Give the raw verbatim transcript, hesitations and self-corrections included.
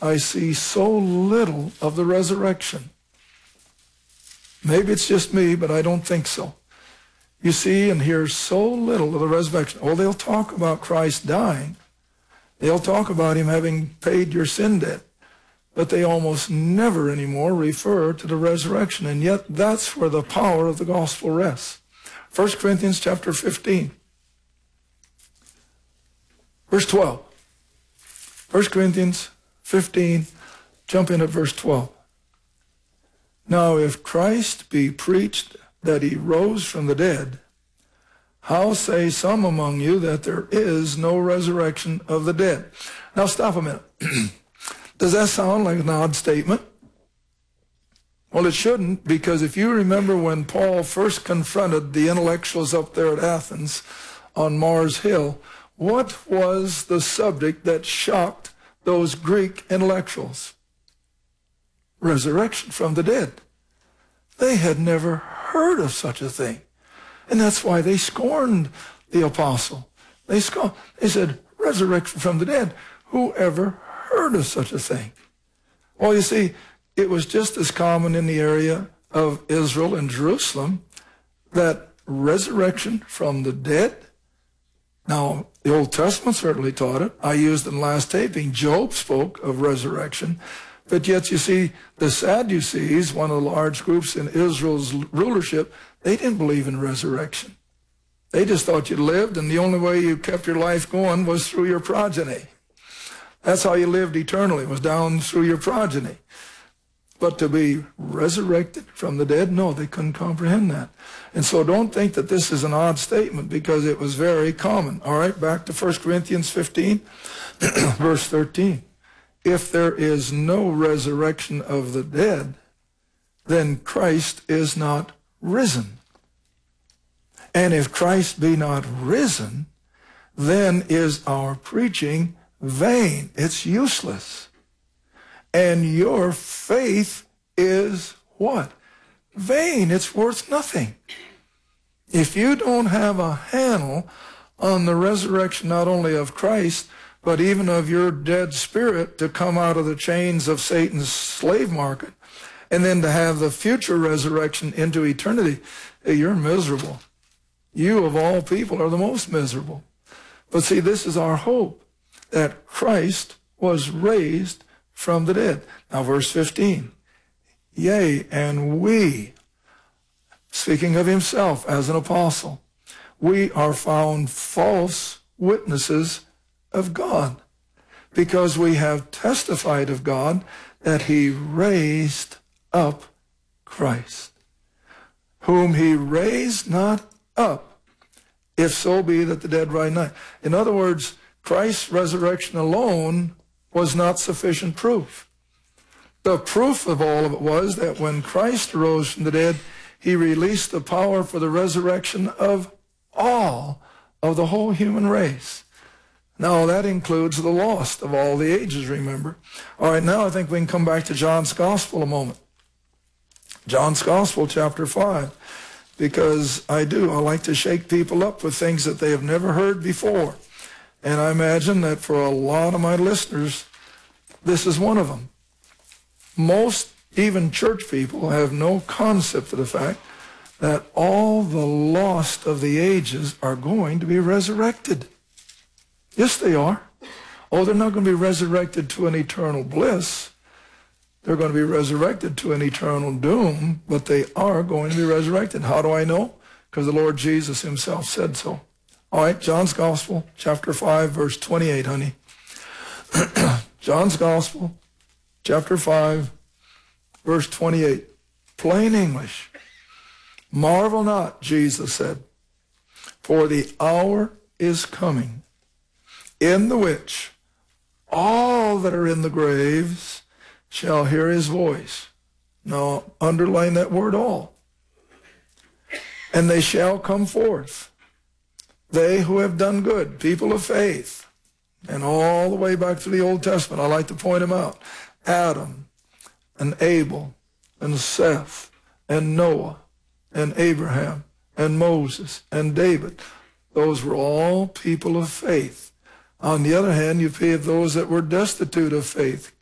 I see so little of the resurrection. Maybe it's just me, but I don't think so. You see and hear so little of the resurrection. Oh, they'll talk about Christ dying. They'll talk about him having paid your sin debt. But they almost never anymore refer to the resurrection. And yet that's where the power of the gospel rests. First Corinthians chapter fifteen. Verse twelve. First Corinthians fifteen, jump in at verse twelve. Now if Christ be preached that he rose from the dead, how say some among you that there is no resurrection of the dead? Now stop a minute. Does that sound like an odd statement? Well, it shouldn't, because if you remember when Paul first confronted the intellectuals up there at Athens on Mars Hill, what was the subject that shocked those Greek intellectuals? Resurrection from the dead. They had never heard of such a thing. And that's why they scorned the apostle. They scorned, they said, resurrection from the dead. Whoever heard of such a thing? Well, you see, it was just as common in the area of Israel and Jerusalem that resurrection from the dead. Now, the Old Testament certainly taught it. I used in last taping, Job spoke of resurrection. But yet, you see, the Sadducees, one of the large groups in Israel's rulership, they didn't believe in resurrection. They just thought you lived, and the only way you kept your life going was through your progeny. That's how you lived eternally, was down through your progeny. But to be resurrected from the dead, no, they couldn't comprehend that. And so don't think that this is an odd statement, because it was very common. All right, back to First Corinthians fifteen, verse thirteen. If there is no resurrection of the dead, then Christ is not risen. And if Christ be not risen, then is our preaching vain. It's useless. And your faith is what? Vain. It's worth nothing. If you don't have a handle on the resurrection not only of Christ, but even of your dead spirit to come out of the chains of Satan's slave market, and then to have the future resurrection into eternity, you're miserable. You of all people are the most miserable. But see, this is our hope, that Christ was raised from the dead. Now verse fifteen, yea, and we, speaking of himself as an apostle, we are found false witnesses of God, because we have testified of God that he raised up Christ, whom he raised not up, if so be that the dead rise not. In other words, Christ's resurrection alone was not sufficient proof. The proof of all of it was that when Christ rose from the dead, he released the power for the resurrection of all, of the whole human race. Now, that includes the lost of all the ages, remember. All right, now I think we can come back to John's Gospel a moment. John's Gospel, chapter five, because I do. I like to shake people up with things that they have never heard before. And I imagine that for a lot of my listeners, this is one of them. Most, even church people, have no concept of the fact that all the lost of the ages are going to be resurrected. Yes, they are. Oh, they're not going to be resurrected to an eternal bliss. They're going to be resurrected to an eternal doom, but they are going to be resurrected. How do I know? Because the Lord Jesus himself said so. All right, John's Gospel, chapter five, verse twenty-eight, honey. John's Gospel, chapter five, verse twenty-eight. Plain English. Marvel not, Jesus said, for the hour is coming, in the which all that are in the graves shall hear his voice. Now, underline that word all. And they shall come forth, they who have done good, people of faith. And all the way back to the Old Testament, I like to point them out. Adam and Abel and Seth and Noah and Abraham and Moses and David. Those were all people of faith. On the other hand, you have those that were destitute of faith.